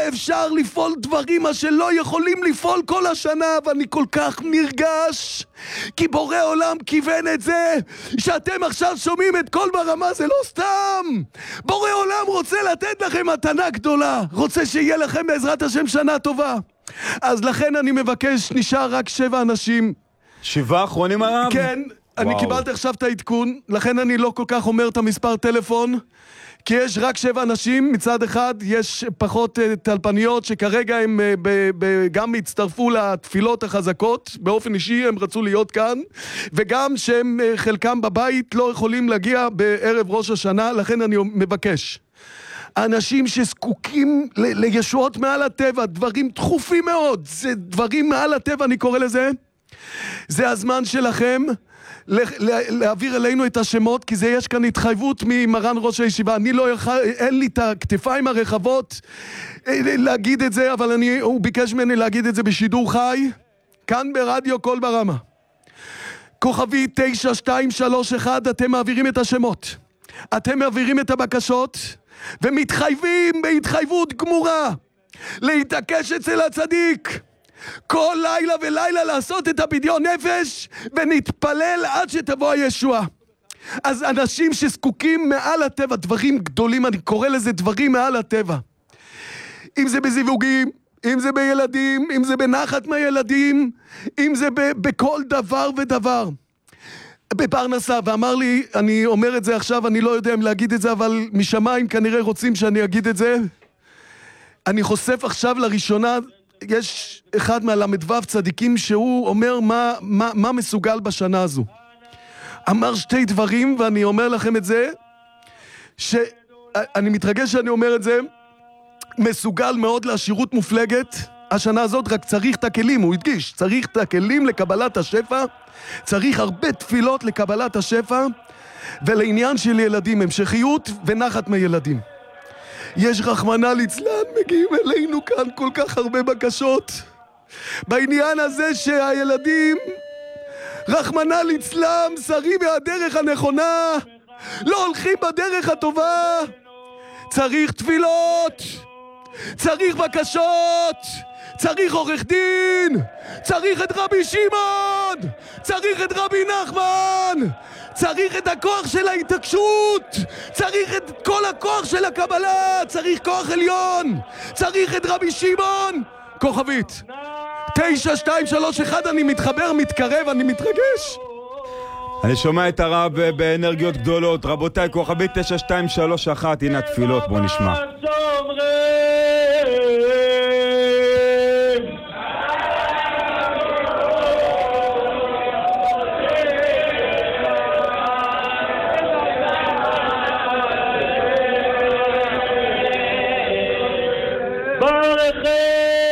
אפשר לפעול דברים מה שלא יכולים לפעול כל השנה, ואני כל כך נרגש, כי בורא עולם כיוון את זה, שאתם עכשיו שומעים את כל ברמה, זה לא סתם. בורא עולם רוצה לתת לכם מתנה גדולה, רוצה שיהיה לכם בעזרת השם שנה טובה. אז לכן אני מבקש, נשאר רק 7 אנשים. 7 אחרונים הרב? כן, אני קיבלתי עכשיו את העדכון, לכן אני לא כל כך אומר את המספר טלפון, כי יש רק 7 אנשים, מצד אחד יש פחות טלפניות שכרגע הם גם הצטרפו לתפילות החזקות, באופן אישי הם רצו להיות כאן, וגם שהם חלקם בבית לא יכולים להגיע בערב ראש השנה, לכן אני מבקש. אנשים שזקוקים לישועות מעל הטבע, דברים דחופים מאוד, זה דברים מעל הטבע אני קורא לזה, זה הזמן שלכם להעביר אלינו את השמות, כי זה יש כאן התחייבות ממרן ראש הישיבה. אני לא אין לי את הכתפיים הרחבות להגיד את זה, אבל הוא ביקש ממני להגיד את זה בשידור חי, כאן ברדיו כל ברמה. כוכבי 9231, אתם מעבירים את השמות, אתם מעבירים את הבקשות, ומתחייבים בהתחייבות גמורה להתעקש אצל הצדיק כל לילה ולילה לעשות את הפדיון נפש, ונתפלל עד שתבוא הישועה. אז אנשים שזקוקים מעל הטבע, דברים גדולים, אני קורא לזה דברים מעל הטבע, אם זה בזיווגים, אם זה בילדים, אם זה בנחת מהילדים, אם זה בכל דבר ודבר, בפרנסה. ואמר לי, אני אומר את זה עכשיו, אני לא יודע אם להגיד את זה, אבל משמיים כנראה רוצים שאני אגיד את זה. אני חושף עכשיו לראשונה, יש אחד מהלמדו"ב צדיקים שהוא אומר מה מסוגל בשנה הזו. אמר 2 דברים, ואני אומר לכם את זה, שאני מתרגש שאני אומר את זה, מסוגל מאוד לעשירות מופלגת השנה הזאת, רק צריך את הכלים, הוא הדגיש, צריך את הכלים לקבלת השפע, צריך הרבה תפילות לקבלת השפע, ולעניין של ילדים, המשכיות ונחת מילדים. יש רחמנא ליצלן, מגיעים אלינו כאן כל כך הרבה בקשות בעניין הזה שהילדים רחמנא ליצלן שרים מהדרך הנכונה, לא הולכים בדרך הטובה. צריך תפילות, צריך בקשות, צריך עורך דין, צריך את רבי שמעון, צריך את רבי נחמן, צריך את הכוח של ההתעקשות, צריך את כל הכוח של הקבלה, צריך כוח עליון, צריך את רבי שמעון. כוכבית 9231, אני מתחבר, מתקרב, אני מתרגש. אני שומע את הרב באנרגיות גדולות. רבותיי, כוכבית 9231, הנה התפילות, בואו נשמע. ברכם